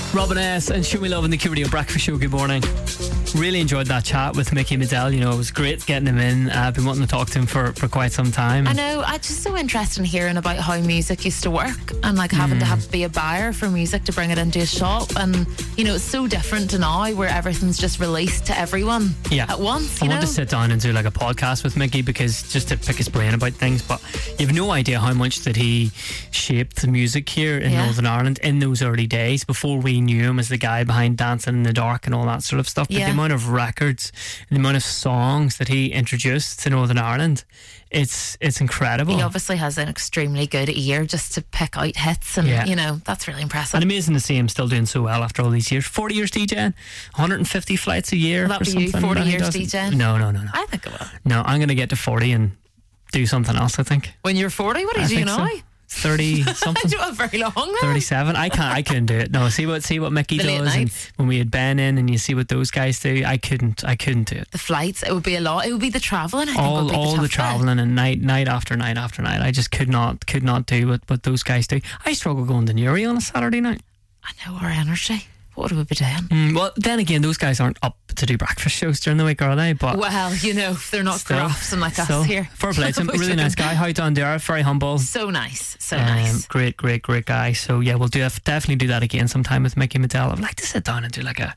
Robin S. and Show Me Love in the Q Radio Breakfast Show. Good morning. Really enjoyed that chat with Mickey Medell. You know, it was great getting him in. I've been wanting to talk to him for quite some time. I know. I'm just so interested in hearing about how music used to work and like having to have to be a buyer for music to bring it into a shop. And, you know, it's so different to now where everything's just released to everyone at once. I want to sit down and do like a podcast with Mickey, because just to pick his brain about things. But you have no idea how much that he shaped the music here in Northern Ireland in those early days before we knew him as the guy behind Dancing in the Dark and all that sort of stuff. But the amount of records and the amount of songs that he introduced to Northern Ireland, it's incredible. He obviously has an extremely good ear just to pick out hits, and you know, that's really impressive. And amazing to see him still doing so well after all these years. 40 years DJing, 150 flights a year. Will that be you, 40 years DJing? No. I think it will. No, I'm going to get to 40 and do something else, I think. When you're 40, what do you do now? 30 something. I don't have very long then. 37. I couldn't do it. No, see what Mickey does, and when we had Ben in and you see what those guys do, I couldn't do it. The flights, it would be a lot. It would be the travelling, I think. All the travelling and night after night after night. I just could not do what those guys do. I struggle going to Newry on a Saturday night. I know, our energy. What would we be doing? Well, then again, those guys aren't up to do breakfast shows during the week, are they? But well, you know, they're not crafts and like us here. Fair play to him. Really nice guy. How down there, very humble. So nice. Nice. Great guy. So yeah, we'll definitely do that again sometime with Mickey Medell. I'd like to sit down and do like a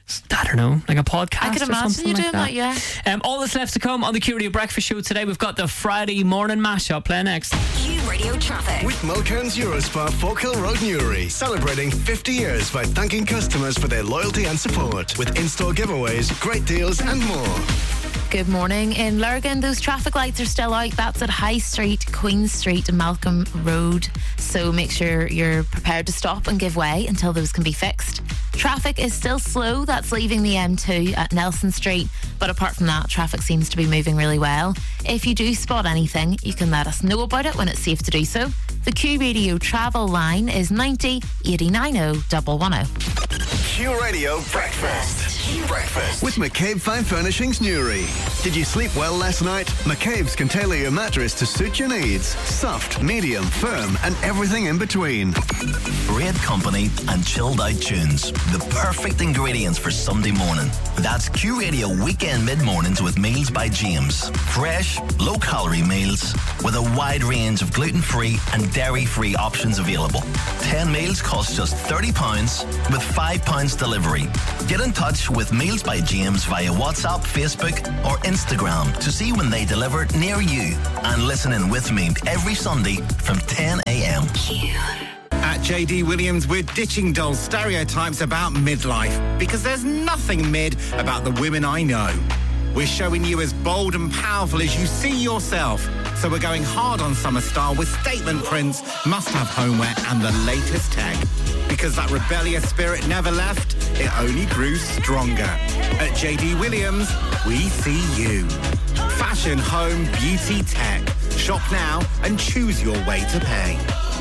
podcast. I could imagine you doing that, yeah. All that's left to come on the Q Radio Breakfast Show today. We've got the Friday morning mashup playing next. Q Radio Traffic with Mulcairn's Eurospa, Folkhill Road, Newry, celebrating 50 years by thanking customers for their loyalty and support with in-store giveaways, great deals and more. Good morning. In Lurgan, those traffic lights are still out. That's at High Street, Queen Street, Malcolm Road. So make sure you're prepared to stop and give way until those can be fixed. Traffic is still slow. That's leaving the M2 at Nelson Street. But apart from that, traffic seems to be moving really well. If you do spot anything, you can let us know about it when it's safe to do so. The Q Radio travel line is 90 89 110. Q Radio Breakfast. Breakfast with McCabe Fine Furnishings Newry. Did you sleep well last night? McCabe's can tailor your mattress to suit your needs. Soft, medium, firm and everything in between. Great company and chilled out tunes. The perfect ingredients for Sunday morning. That's Q Radio Weekend Mid-Mornings with Meals by James. Fresh, low-calorie meals with a wide range of gluten-free and dairy-free options available. 10 meals cost just £30 with £5 delivery. Get in touch with Meals by James via WhatsApp, Facebook or Instagram to see when they deliver near you, and listen in with me every Sunday from 10 a.m. At JD Williams, we're ditching dull stereotypes about midlife, because there's nothing mid about the women I know. We're showing you as bold and powerful as you see yourself. So we're going hard on summer style with statement prints, must-have homeware and the latest tech. Because that rebellious spirit never left, it only grew stronger. At JD Williams, we see you. Fashion, home, beauty, tech. Shop now and choose your way to pay.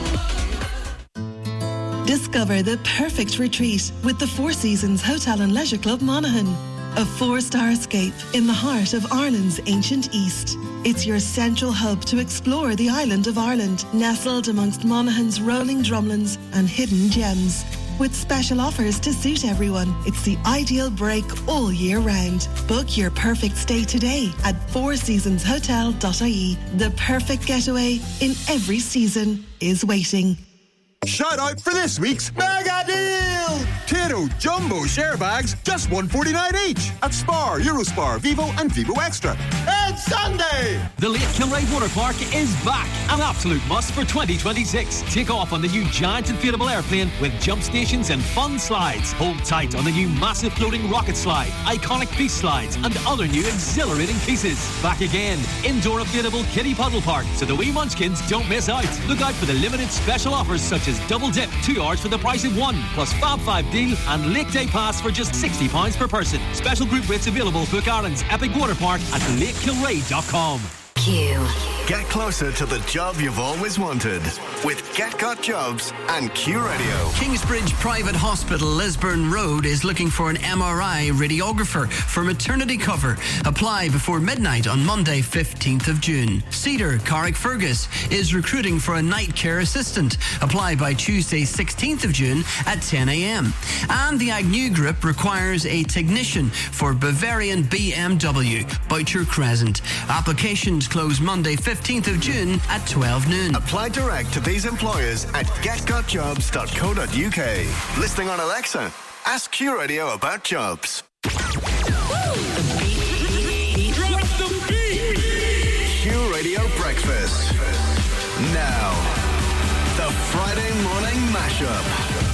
Discover the perfect retreat with the Four Seasons Hotel and Leisure Club Monaghan. A 4-star escape in the heart of Ireland's ancient East. It's your central hub to explore the island of Ireland, nestled amongst Monaghan's rolling drumlins and hidden gems. With special offers to suit everyone, it's the ideal break all year round. Book your perfect stay today at fourseasonshotel.ie. The perfect getaway in every season is waiting. Shout out for this week's mega deal! Tito Jumbo share bags, just $1.49 each at Spar, Eurospar, Vivo and Vivo Extra. It's Sunday! The Lake Kilray Water Park is back. An absolute must for 2026. Take off on the new giant inflatable airplane with jump stations and fun slides. Hold tight on the new massive floating rocket slide, iconic beast slides and other new exhilarating pieces. Back again, indoor inflatable kiddie puddle park so the wee munchkins don't miss out. Look out for the limited special offers such as double dip, 2 hours for the price of 1, plus Fab 5 deal and Lake Day Pass for just £60 per person. Special group rates available. Book Ireland's Epic Water Park at lakekilray.com. Q Get closer to the job you've always wanted with Get Got Jobs and Q Radio. Kingsbridge Private Hospital, Lisburn Road, is looking for an MRI radiographer for maternity cover. Apply before midnight on Monday, 15th of June. Cedar Carrickfergus is recruiting for a night care assistant. Apply by Tuesday, 16th of June at 10 a.m. And the Agnew Group requires a technician for Bavarian BMW, Boucher Crescent. Applications close Monday, 15th of June at 12 noon. Apply direct to these employers at getgotjobs.co.uk. Listening on Alexa, ask Q Radio about jobs. Q Radio Breakfast. Now, the Friday morning mashup.